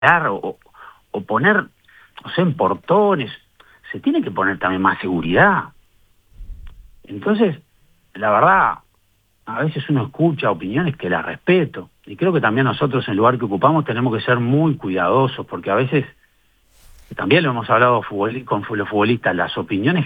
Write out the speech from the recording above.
o poner, o sea, en portones, se tiene que poner también más seguridad. Entonces, la verdad, a veces uno escucha opiniones que las respeto, y creo que también nosotros en el lugar que ocupamos tenemos que ser muy cuidadosos, porque a veces, también lo hemos hablado con los futbolistas, las opiniones